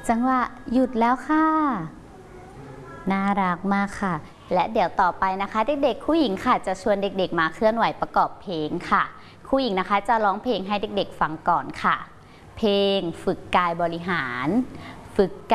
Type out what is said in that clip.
จังหวะหยุดแล้วค่ะน่ารักมากค่ะและเดี๋ยวต่อไปนะคะเด็กๆผู้หญิงค่ะจะชวนเด็กๆมาเคลื่อนไหวประกอบเพลงค่ะครูหญิงนะคะจะร้องเพลงให้เด็กๆฟังก่อนค่ะเพลงฝึกกายบริหารฝึก